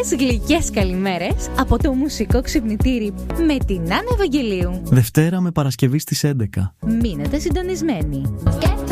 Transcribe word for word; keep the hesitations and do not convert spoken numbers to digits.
Πολλές γλυκές καλημέρες από το μουσικό ξυπνητήρι με την Άννα Ευαγγελίου. Δευτέρα με Παρασκευή στις έντεκα. Μείνετε συντονισμένοι.